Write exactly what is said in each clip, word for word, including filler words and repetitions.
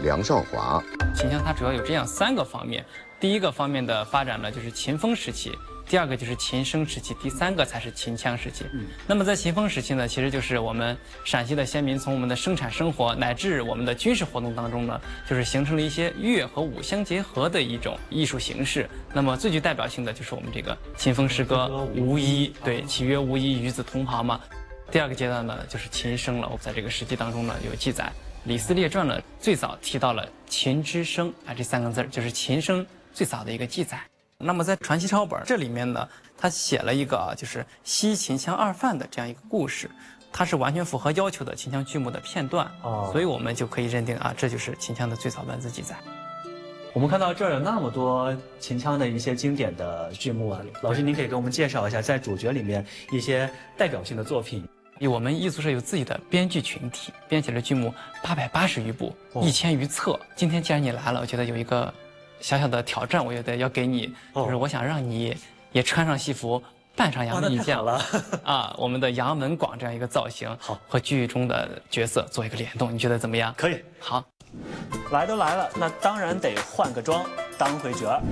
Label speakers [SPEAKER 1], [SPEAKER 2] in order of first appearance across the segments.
[SPEAKER 1] 梁少华。
[SPEAKER 2] 秦腔它主要有这样三个方面，第一个方面的发展呢，就是秦风时期。 第二个就是秦声时期，第三个才是秦腔时期。嗯，那么在秦风时期呢，其实就是我们陕西的先民从我们的生产生活乃至我们的军事活动当中呢，就是形成了一些乐和舞相结合的一种艺术形式。那么最具代表性的就是我们这个秦风诗歌《无衣》，对，岂曰无衣，与子同袍嘛。第二个阶段呢，就是秦声了。我在这个史记当中呢有记载，《李斯列传》呢最早提到了秦之声啊这三个字，就是秦声最早的一个记载。 那么在《传习抄本》这里面呢，他写了一个啊，就是西秦腔二范的这样一个故事，它是完全符合要求的秦腔剧目的片段，哦，所以我们就可以认定啊，这就是秦腔的最早文字记载。
[SPEAKER 3] 我们看到这儿有那么多秦腔的一些经典的剧目啊，老师您可以给我们介绍一下，在主角里面一些代表性的作品。
[SPEAKER 2] 我们艺术社有自己的编剧群体，编写了剧目八百八十余部，哦、一千余册。今天既然你来了，我觉得有一个 小小的挑战，我觉得要给你，就是我想让你也穿上戏服，扮上杨门一将了啊，我们的杨门广这样一个造型，好，和剧中的角色做一个联动，你觉得怎么样？
[SPEAKER 3] 可以，
[SPEAKER 2] 好，
[SPEAKER 3] 来都来了，那当然得换个妆，当回角儿。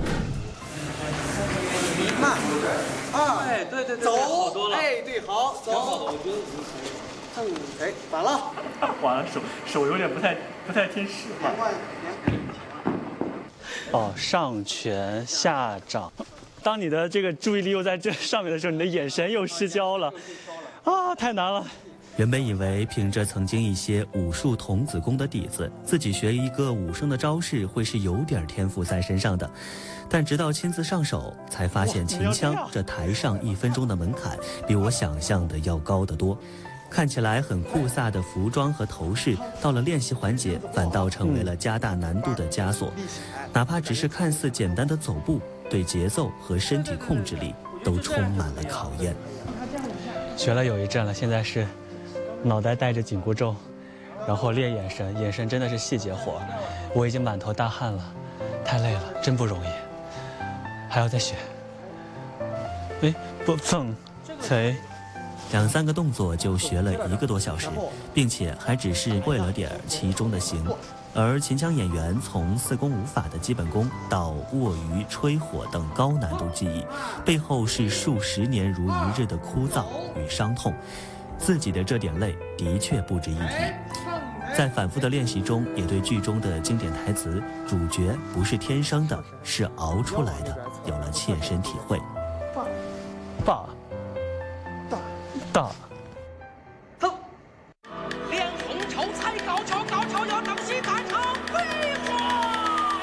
[SPEAKER 4] 慢，二，
[SPEAKER 3] 哎，对对对，
[SPEAKER 4] 走，
[SPEAKER 3] 好多了，
[SPEAKER 4] 哎，对，好，走，我觉得，嗯，哎，反了，
[SPEAKER 3] 完了，手手有点不太不太听使唤。 哦，上拳下掌。当你的这个注意力又在这上面的时候，你的眼神又失焦了，啊，太难了。
[SPEAKER 5] 原本以为凭着曾经一些武术童子功的底子，自己学一个武生的招式会是有点天赋在身上的，但直到亲自上手，才发现秦腔这台上一分钟的门槛比我想象的要高得多。 看起来很酷飒的服装和头饰，到了练习环节，反倒成为了加大难度的枷锁。哪怕只是看似简单的走步，对节奏和身体控制力都充满了考验。
[SPEAKER 3] 学了有一阵了，现在是脑袋带着紧箍咒，然后练眼神，眼神真的是细节活。我已经满头大汗了，太累了，真不容易，还要再学。哎，不蹭，谁？
[SPEAKER 5] 两三个动作就学了一个多小时，并且还只是会了点其中的形。而秦腔演员从四功五法的基本功到握鱼、吹火等高难度技艺，背后是数十年如一日的枯燥与伤痛。自己的这点累的确不值一提。在反复的练习中，也对剧中的经典台词“主角不是天生的，是熬出来的”有了切身体会。
[SPEAKER 3] 爸。 大，
[SPEAKER 4] 走！练红绸才高跷，高跷要当西大长飞花。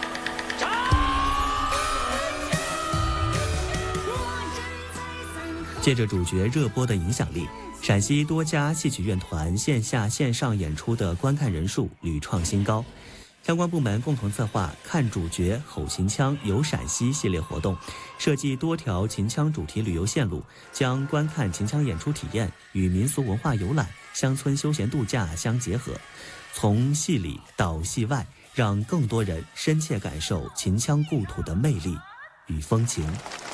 [SPEAKER 5] 借着主角热播的影响力，陕西多家戏曲院团线下线上演出的观看人数屡创新高。 相关部门共同策划“看主角吼秦腔游陕西”系列活动，设计多条秦腔主题旅游线路，将观看秦腔演出体验与民俗文化游览、乡村休闲度假相结合，从戏里到戏外，让更多人深切感受秦腔故土的魅力与风情。